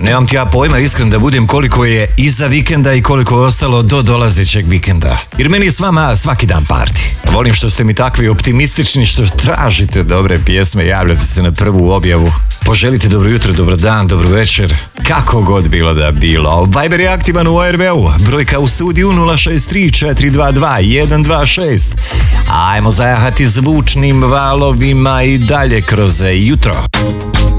Nemam ti ja pojma, iskren da budem, koliko je iza vikenda i koliko je ostalo do dolazećeg vikenda. Jer meni je s vama svaki dan parti. Volim što ste mi takvi optimistični, što tražite dobre pjesme, javljate se na prvu objavu. Poželite dobro jutro, dobro dan, dobro večer, kako god bilo da bilo. Viber je aktivan u ORV-u, brojka u studiju 063 422 126. Ajmo zajahati zvučnim valovima i dalje kroz jutro.